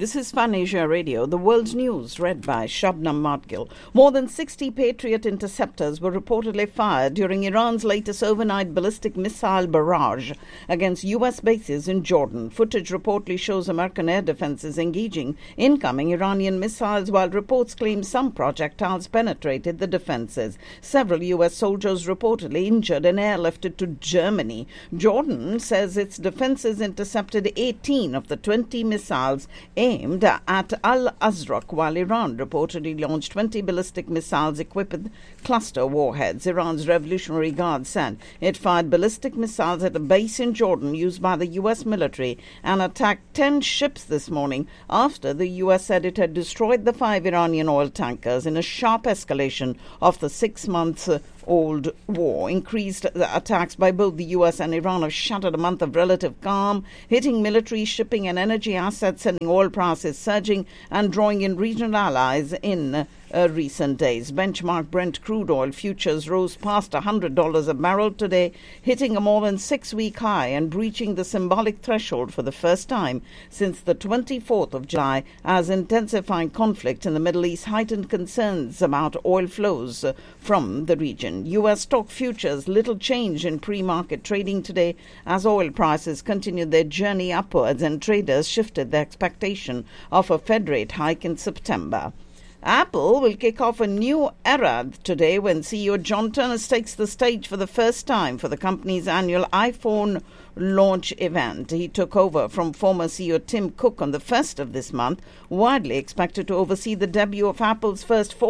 This is Fun Asia Radio, the world's news, read by Shabnam Matgil. More than 60 Patriot interceptors were reportedly fired during Iran's latest overnight ballistic missile barrage against U.S. bases in Jordan. Footage reportedly shows American air defenses engaging incoming Iranian missiles, while reports claim some projectiles penetrated the defenses. Several U.S. soldiers reportedly injured and airlifted to Germany. Jordan says its defenses intercepted 18 of the 20 missiles aimed at Al-Azraq, while Iran reportedly launched 20 ballistic missiles equipped with cluster warheads. Iran's Revolutionary Guard said it fired ballistic missiles at a base in Jordan used by the U.S. military and attacked 10 ships this morning after the U.S. said it had destroyed the 5 Iranian oil tankers in a sharp escalation of the 6-month-old war. Increased attacks by both the U.S. and Iran have shattered a month of relative calm, hitting military, shipping and energy assets, sending oil prices surging and drawing in regional allies in recent days. Benchmark Brent crude oil futures rose past $100 a barrel today, hitting a more than 6-week high and breaching the symbolic threshold for the first time since the 24th of July, as intensifying conflict in the Middle East heightened concerns about oil flows from the region. U.S. stock futures little change in pre-market trading today as oil prices continued their journey upwards and traders shifted their expectation of a Fed rate hike in September. Apple will kick off a new era today when CEO John Ternus takes the stage for the first time for the company's annual iPhone launch event. He took over from former CEO Tim Cook on the 1st of this month, widely expected to oversee the debut of Apple's first